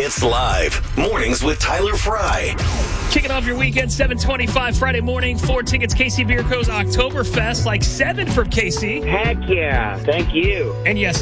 It's live. Mornings with Tyler Fry. Kicking off your weekend, 7:25 Friday morning. 4 tickets, KC Beer Co.'s Oktoberfest, like 7 from KC. Heck yeah. Thank you. And yes,